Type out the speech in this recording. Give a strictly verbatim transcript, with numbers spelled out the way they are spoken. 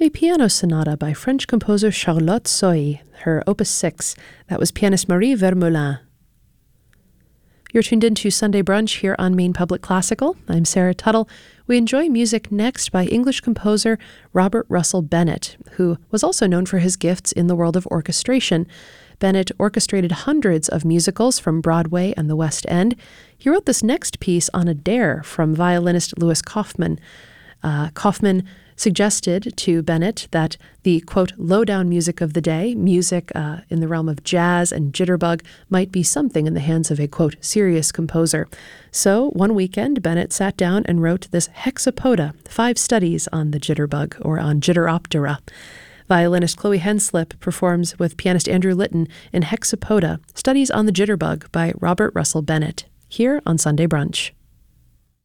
A piano sonata by French composer Charlotte Sohi, her Opus six. That was pianist Marie Vermeulen. You're tuned into Sunday Brunch here on Maine Public Classical. I'm Sarah Tuttle. We enjoy music next by English composer Robert Russell Bennett, who was also known for his gifts in the world of orchestration. Bennett orchestrated hundreds of musicals from Broadway and the West End. He wrote this next piece on a dare from violinist Louis Kaufman. Uh, Kaufman suggested to Bennett that the, quote, low-down music of the day, music uh, in the realm of jazz and jitterbug, might be something in the hands of a, quote, serious composer. So one weekend, Bennett sat down and wrote this Hexapoda, five studies on the jitterbug, or on jitteroptera. Violinist Chloe Henslip performs with pianist Andrew Litton in Hexapoda, Studies on the Jitterbug by Robert Russell Bennett, here on Sunday Brunch.